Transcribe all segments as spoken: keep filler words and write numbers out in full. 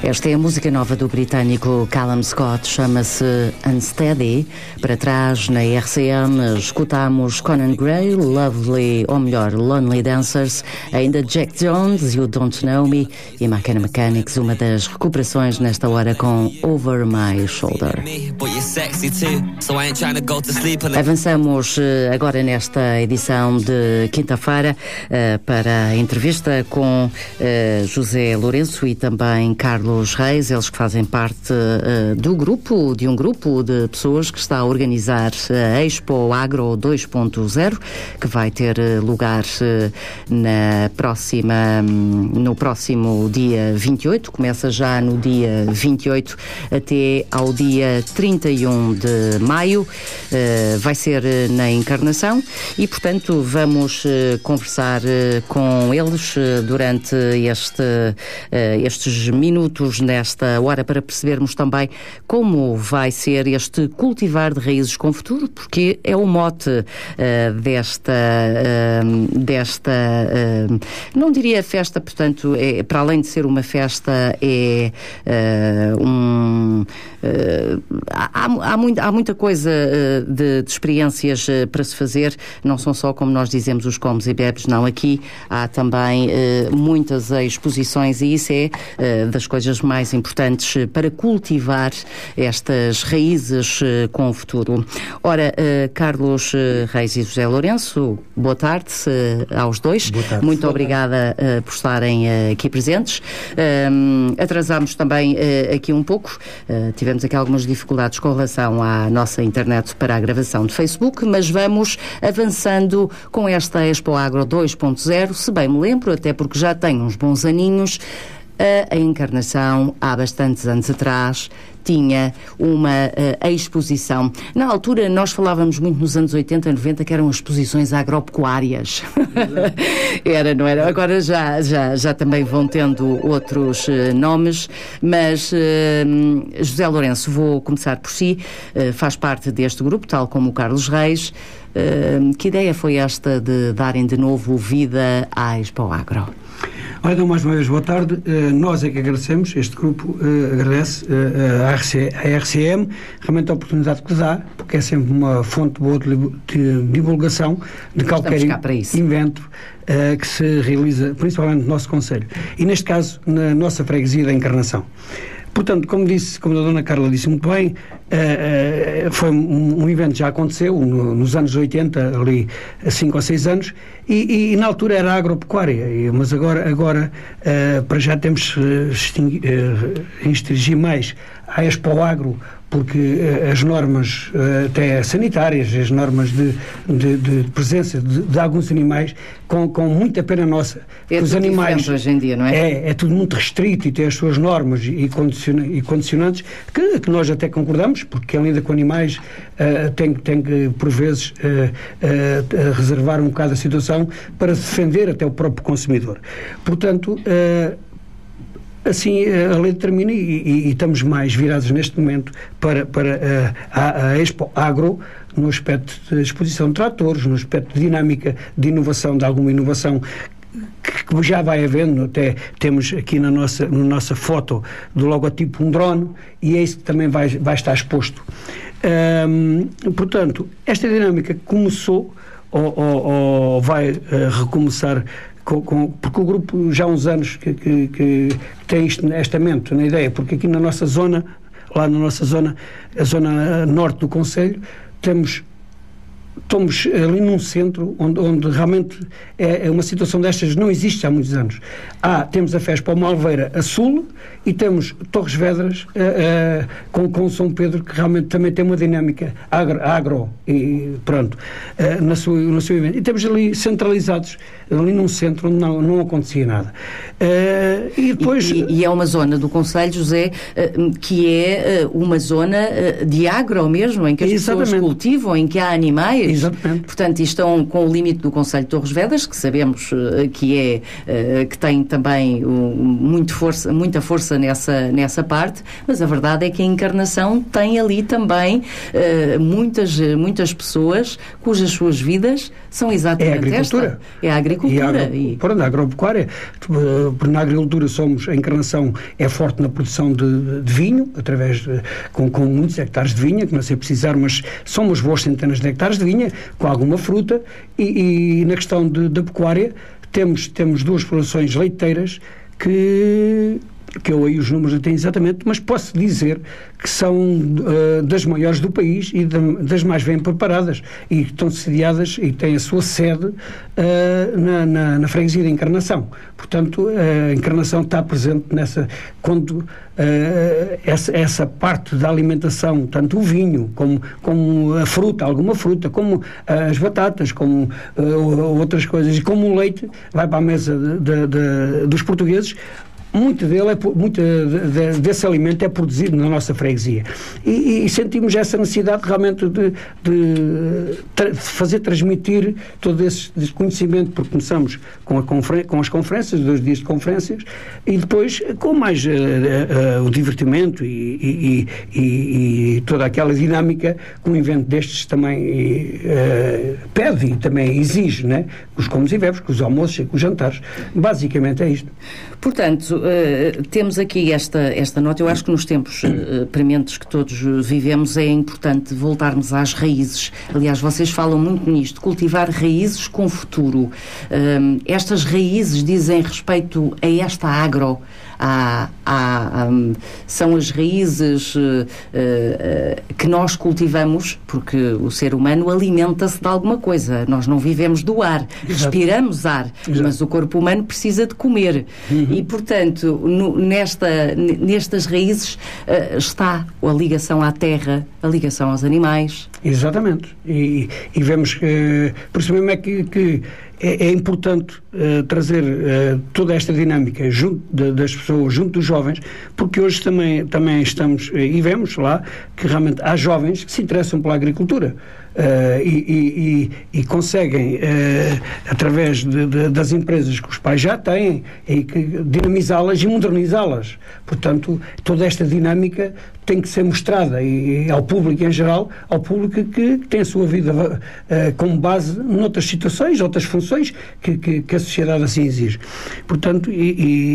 Esta é a música nova do britânico Callum Scott, chama-se Unsteady. Para trás, na R C M, escutamos Conan Gray, Lovely, ou melhor, Lonely Dancers, ainda Jack Jones, You Don't Know Me, e Machina Mechanics, uma das recuperações nesta hora com Over My Shoulder. Avançamos agora nesta edição de quinta-feira para a entrevista com José Lourenço e também Carlos Reis, eles que fazem parte uh, do grupo, de um grupo de pessoas que está a organizar a Expo Agro dois ponto zero, que vai ter lugar uh, na próxima, um, no próximo dia vinte e oito, começa já no dia vinte e oito até ao dia trinta e um de maio, uh, vai ser uh, na Encarnação e, portanto, vamos uh, conversar uh, com eles uh, durante este, uh, estes minutos nesta hora para percebermos também como vai ser este cultivar de raízes com futuro, porque é o mote uh, desta, uh, desta uh, não diria festa, portanto, é, para além de ser uma festa, é uh, um... Uh, há, há, muito, há muita coisa uh, de, de experiências uh, para se fazer, não são só, como nós dizemos, os comes e bebes, não. Aqui há também uh, muitas exposições e isso é uh, das coisas mais importantes uh, para cultivar estas raízes uh, com o futuro. Ora, uh, Carlos uh, Reis e José Lourenço, boa tarde uh, aos dois. Boa tarde. Muito boa obrigada uh, por estarem uh, aqui presentes. Uh, atrasámos também uh, aqui um pouco, uh, tivemos aqui algumas dificuldades com relação à nossa internet para a gravação de Facebook, mas vamos avançando com esta Expo Agro dois ponto zero, se bem me lembro, até porque já tem uns bons aninhos. A Encarnação, há bastantes anos atrás, tinha uma uh, exposição. Na altura, nós falávamos muito nos anos oitenta, noventa, que eram exposições agropecuárias. Era, não era? Agora já, já, já também vão tendo outros uh, nomes, mas uh, José Lourenço, vou começar por si, uh, faz parte deste grupo, tal como o Carlos Reis. Uh, que ideia foi esta de darem de novo vida à Expo Agro? Olha, então, mais uma vez, boa tarde. Uh, nós é que agradecemos, este grupo uh, agradece uh, a, R C, a R C M, realmente a oportunidade que dá, porque é sempre uma fonte boa de, de divulgação de qualquer evento uh, que se realiza, principalmente no nosso concelho. E neste caso, na nossa freguesia da Encarnação. Portanto, como disse, como a dona Carla disse muito bem, uh, uh, foi um, um evento que já aconteceu no, nos anos oitenta, ali cinco ou seis anos, e, e, e na altura era agropecuária, e, mas agora, agora uh, para já temos que uh, restringir mais à Expo Agro, porque uh, as normas uh, até sanitárias, as normas de, de, de presença de, de alguns animais, com, com muita pena nossa. É os tudo animais hoje em dia, não é? É, é tudo muito restrito e tem as suas normas e, condiciona, e condicionantes que, que nós até concordamos, porque quem lida com animais uh, tem, tem que, por vezes, uh, uh, uh, reservar um bocado a situação para defender até o próprio consumidor. Portanto, uh, assim a lei determina e, e, e estamos mais virados neste momento para, para uh, a, a Expo Agro, no aspecto de exposição de tratores, no aspecto de dinâmica, de inovação, de alguma inovação que já vai havendo. Até temos aqui na nossa, na nossa foto do logotipo um drone e é isso que também vai, vai estar exposto. Um, portanto, esta dinâmica começou ou, ou, ou vai uh, recomeçar Com, com, porque o grupo já há uns anos que, que, que tem isto, esta mente, na ideia, porque aqui na nossa zona, lá na nossa zona, a zona norte do concelho, temos, estamos ali num centro onde, onde realmente é, é uma situação destas não existe há muitos anos. Há, temos a Fespa Malveira a sul e temos Torres Vedras uh, uh, com, com São Pedro, que realmente também tem uma dinâmica agro, agro e pronto, uh, na sua, no seu evento. E temos ali centralizados, ali num centro onde não, não acontecia nada. Uh, e depois... E, e é uma zona do concelho, José, uh, que é uh, uma zona uh, de agro mesmo, em que as Exatamente. pessoas cultivam, em que há animais. Exatamente. Portanto, e estão com o limite do Conselho de Torres Vedras, que sabemos uh, que, é, uh, que tem também uh, muito força, muita força nessa, nessa parte, mas a verdade é que a Encarnação tem ali também uh, muitas, muitas pessoas cujas suas vidas são exatamente é a agricultura. esta. É a agricultura. E a, agro, e... Pronto, a agropecuária. Na agricultura somos, a Encarnação é forte na produção de, de vinho, através de, com, com muitos hectares de vinha, que não sei precisar, mas somos boas centenas de hectares de vinha, com alguma fruta, e, e na questão de, da pecuária temos, temos duas produções leiteiras que... que eu aí os números não tenho exatamente, mas posso dizer que são uh, das maiores do país e de, das mais bem preparadas, e estão sediadas e têm a sua sede uh, na, na, na freguesia da Encarnação. Portanto, a Encarnação está presente nessa, quando uh, essa, essa parte da alimentação, tanto o vinho, como, como a fruta, alguma fruta, como as batatas, como uh, outras coisas, e como o leite, vai para a mesa de, de, de, dos portugueses. Muito dele é, muito de, desse alimento é produzido na nossa freguesia. E, e sentimos essa necessidade realmente de, de, de fazer transmitir todo esse, esse conhecimento, porque começamos com, a conferen- com as conferências, dois dias de conferências, e depois com mais uh, uh, uh, o divertimento e, e, e, e toda aquela dinâmica que um evento destes também uh, pede e também exige, né? Os comes e bebes, com os almoços e com os jantares. Basicamente é isto. Portanto, uh, temos aqui esta, esta nota. Eu acho que nos tempos uh, prementes que todos vivemos é importante voltarmos às raízes. Aliás, vocês falam muito nisto, cultivar raízes com futuro. Uh, estas raízes dizem respeito a esta agro, a, a, a, são as raízes uh, uh, que nós cultivamos, porque o ser humano alimenta-se de alguma coisa. Nós não vivemos do ar, Exato. respiramos ar, Exato. mas o corpo humano precisa de comer. Uhum. E, portanto, no, nesta, nestas raízes uh, está a ligação à terra, a ligação aos animais. Exatamente. E, e vemos que, por isso mesmo é que, que é, é importante uh, trazer uh, toda esta dinâmica junto de, das pessoas, junto dos jovens, porque hoje também, também estamos, uh, e vemos lá, que realmente há jovens que se interessam pela agricultura. Uh, e, e, e, e conseguem, uh, através de, de, das empresas que os pais já têm, e que dinamizá-las e modernizá-las. Portanto, toda esta dinâmica tem que ser mostrada e, e ao público em geral, ao público que, que tem a sua vida uh, como base noutras situações, outras funções que, que, que a sociedade assim exige. Portanto, e,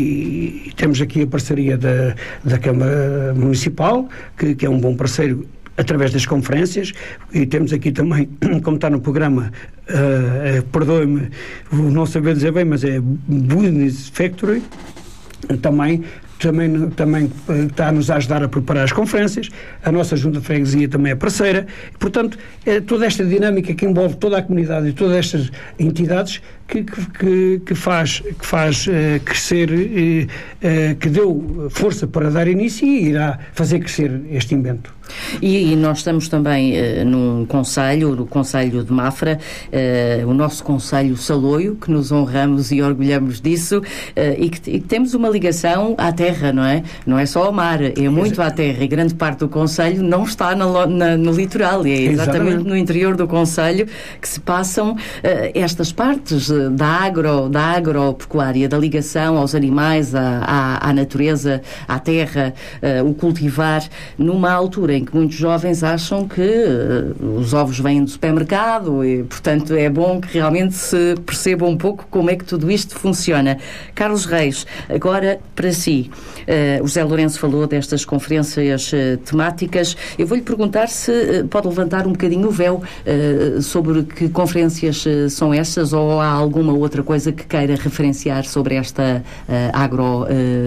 e, e temos aqui a parceria da, da Câmara Municipal, que, que é um bom parceiro através das conferências, e temos aqui também, como está no programa, uh, uh, perdoe-me o não saber dizer bem, mas é Business Factory, uh, também também, também está-nos a ajudar a preparar as conferências, a nossa Junta de Freguesia também é parceira, e, portanto, é toda esta dinâmica que envolve toda a comunidade e todas estas entidades que, que, que faz, que faz uh, crescer, uh, uh, que deu força para dar início e irá fazer crescer este invento. E, e nós estamos também uh, num concelho, no Concelho de Mafra, uh, o nosso Concelho Saloio, que nos honramos e orgulhamos disso, uh, e, que, e que temos uma ligação à terra, não é? Não é só ao mar, é muito à terra, e grande parte do concelho não está na, na, no litoral, é exatamente, exatamente no interior do concelho que se passam uh, estas partes uh, da agro, da agropecuária, da ligação aos animais, à, à, à natureza, à terra, uh, o cultivar, numa altura em que muitos jovens acham que uh, os ovos vêm do supermercado e, portanto, é bom que realmente se perceba um pouco como é que tudo isto funciona. Carlos Reis, agora para si, uh, o José Lourenço falou destas conferências uh, temáticas. Eu vou-lhe perguntar se uh, pode levantar um bocadinho o véu uh, sobre que conferências uh, são estas, ou há alguma outra coisa que queira referenciar sobre esta uh, agro, uh,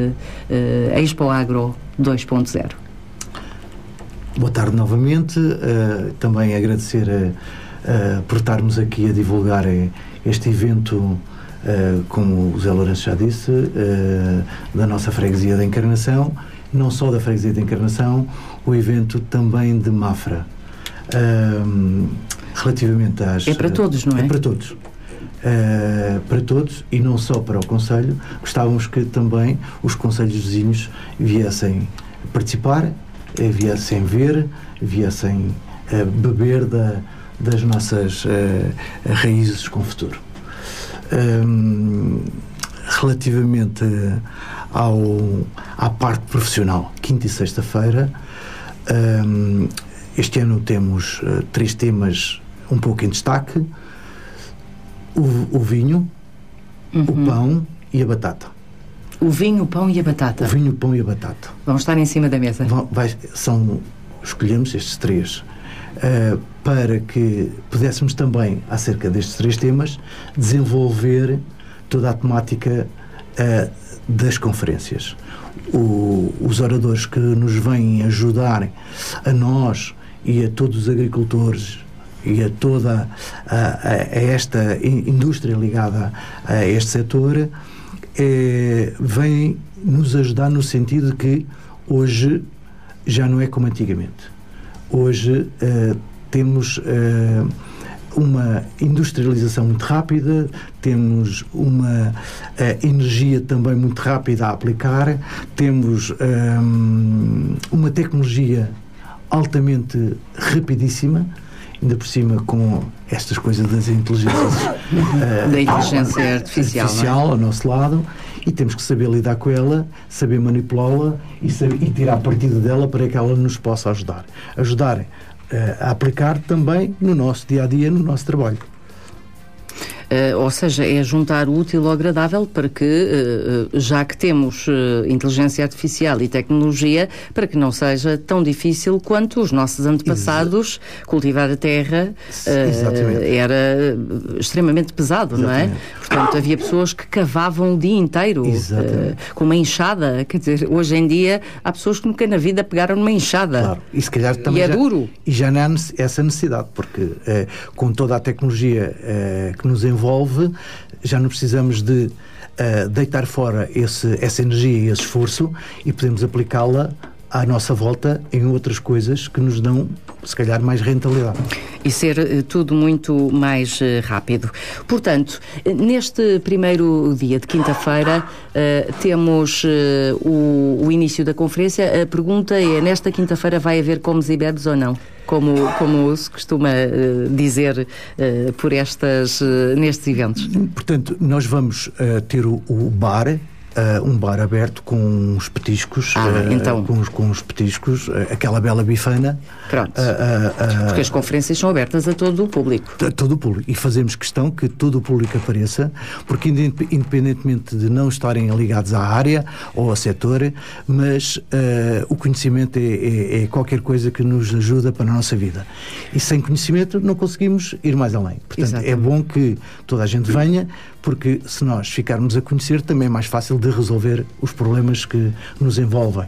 uh, Expo Agro dois ponto zero. Boa tarde novamente, uh, também agradecer uh, uh, por estarmos aqui a divulgar uh, este evento, uh, como o José Lourenço já disse, uh, da nossa Freguesia da Encarnação, não só da Freguesia da Encarnação, o evento também de Mafra. Uh, relativamente às... É para todos, não é? É para todos. Uh, para todos e não só para o Concelho. Gostávamos que também os concelhos vizinhos viessem participar, viessem ver, viessem uh, beber da, das nossas uh, raízes com o futuro. Um, relativamente ao, à parte profissional, quinta e sexta-feira, um, este ano temos uh, três temas um pouco em destaque: o, o vinho, uhum. o pão e a batata. O vinho, o pão e a batata. O vinho, o pão e a batata. Vão estar em cima da mesa. Vai, vai, são, escolhemos estes três uh, para que pudéssemos também, acerca destes três temas, desenvolver toda a temática uh, das conferências. O, os oradores que nos vêm ajudar a nós e a todos os agricultores e a toda a, a, a esta indústria ligada a este setor, é, vem nos ajudar no sentido de que hoje já não é como antigamente. Hoje uh, temos uh, uma industrialização muito rápida, temos uma uh, energia também muito rápida a aplicar, temos um, uma tecnologia altamente rapidíssima, ainda por cima com estas coisas das inteligências uh, da inteligência artificial, artificial não é? Ao nosso lado, e temos que saber lidar com ela, saber manipulá-la e, saber, e tirar partido dela para que ela nos possa ajudar. Ajudar uh, a aplicar também no nosso dia-a-dia, no nosso trabalho. Uh, ou seja, é juntar o útil ao agradável para que, uh, já que temos uh, inteligência artificial e tecnologia, para que não seja tão difícil quanto os nossos antepassados. Exa- cultivar a terra uh, era extremamente pesado, Exatamente. Não é? Portanto, havia pessoas que cavavam o dia inteiro uh, com uma enxada. Quer dizer, hoje em dia há pessoas que nunca na vida pegaram numa enxada. Claro. E se calhar também e é já, duro. E já não há essa necessidade, porque uh, com toda a tecnologia uh, que nos envolve, já não precisamos de uh, deitar fora esse, essa energia e esse esforço, e podemos aplicá-la à nossa volta em outras coisas que nos dão, se calhar, mais rentabilidade. E ser uh, tudo muito mais uh, rápido. Portanto, neste primeiro dia de quinta-feira, uh, temos uh, o, o início da conferência. A pergunta é: nesta quinta-feira vai haver comes e bebes ou não? Como, como se costuma uh, dizer uh, por estas, uh, nestes eventos. Portanto, nós vamos uh, ter o, o bar, Uh, um bar aberto com os petiscos, ah, uh, então. com, os, com os petiscos, uh, aquela bela bifana. Pronto. Uh, uh, uh, Porque as conferências são abertas a todo o público. A todo o público. E fazemos questão que todo o público apareça, porque independentemente de não estarem ligados à área ou ao setor, mas uh, o conhecimento é, é, é qualquer coisa que nos ajuda para a nossa vida. E sem conhecimento não conseguimos ir mais além. Portanto, Exatamente. É bom que toda a gente venha, porque se nós ficarmos a conhecer, também é mais fácil de resolver os problemas que nos envolvem.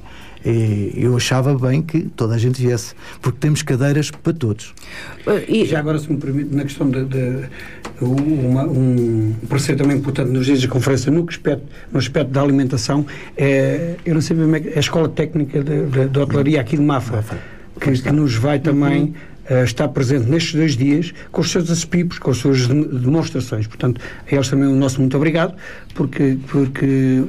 E eu achava bem que toda a gente viesse, porque temos cadeiras para todos. E já agora, se me permite, na questão de, de uma, um preceito também importante nos dias de conferência no aspecto, no aspecto da alimentação, é, eu não sei bem, é a Escola Técnica de, de, de Hotelaria aqui de Mafra, Mafra. Que, que nos vai também... Uhum. Uh, está presente nestes dois dias com os seus acipipos, com as suas demonstrações. Portanto, a eles também o nosso muito obrigado, porque, porque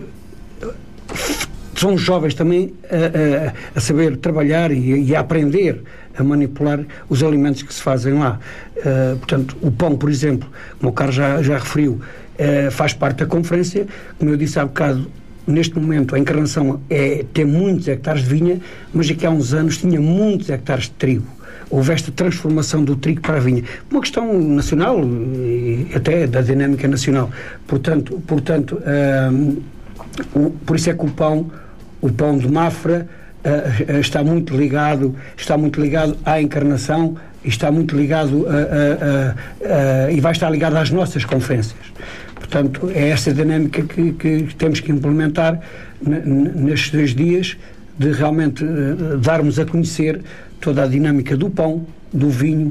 são jovens também a, a, a saber trabalhar e, e a aprender a manipular os alimentos que se fazem lá. Uh, portanto, o pão, por exemplo, como o Carlos já, já referiu, uh, faz parte da conferência. Como eu disse há bocado, neste momento a encarnação é ter muitos hectares de vinha, mas aqui há uns anos tinha muitos hectares de trigo. Houve esta transformação do trigo para a vinha. Uma questão nacional e até da dinâmica nacional. Portanto, portanto um, o, por isso é que o pão, o pão de Mafra uh, está muito ligado, está muito ligado à encarnação e está muito ligado a, a, a, a, e vai estar ligado às nossas conferências. Portanto, é essa dinâmica que, que temos que implementar n- n- nestes dois dias, de realmente uh, darmos a conhecer toda a dinâmica do pão, do vinho,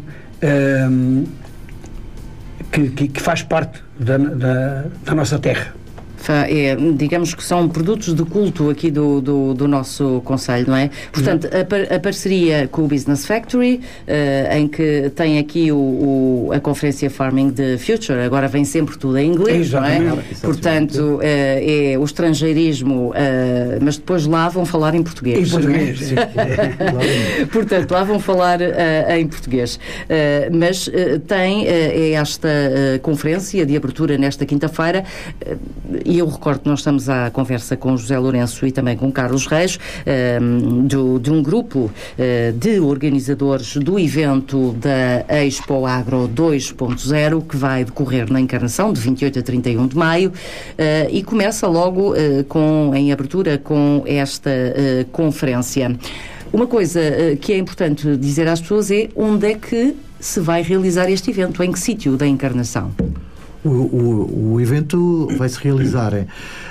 um, que, que, que faz parte da, da, da nossa terra. É, digamos que são produtos de culto aqui do, do, do nosso concelho, não é? Portanto, a, par, a parceria com o Business Factory, uh, em que tem aqui o, o, a conferência Farming the Future, agora vem sempre tudo em inglês, exatamente, não é? exatamente. Portanto, uh, é o estrangeirismo, uh, mas depois lá vão falar em português. Em português, sim. Portanto, lá vão falar uh, em português. Uh, mas uh, tem uh, esta uh, conferência de abertura nesta quinta-feira, uh, e eu recordo que nós estamos à conversa com José Lourenço e também com Carlos Reis, uh, do, de um grupo uh, de organizadores do evento da Expo Agro dois ponto zero, que vai decorrer na Encarnação, de vinte e oito a trinta e um de maio, uh, e começa logo uh, com, em abertura com esta uh, conferência. Uma coisa uh, que é importante dizer às pessoas é onde é que se vai realizar este evento, em que sítio da Encarnação? O, o, o evento vai se realizar uh,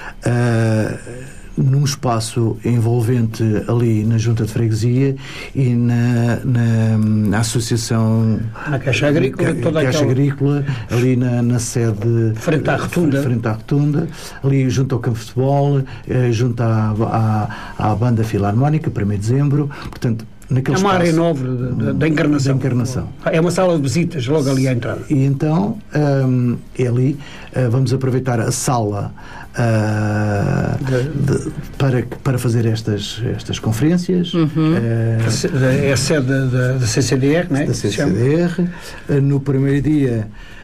num espaço envolvente ali na Junta de Freguesia e na, na, na Associação... Na Caixa Agrícola. Ca, toda Caixa aquela... Agrícola, ali na, na sede... Frente à Rotunda. Frente à Rotunda, ali junto ao campo de futebol, uh, junto à, à, à Banda Filarmónica, primeiro de dezembro, portanto... É uma espaço, área nobre da encarnação. encarnação. É uma sala de visitas, logo ali à entrada. E então, um, é ali, uh, vamos aproveitar a sala uh, de, de, para, para fazer estas, estas conferências. Uhum. Uh, é a sede da, da C C D R, não é? Da C C D R. Uh, no primeiro dia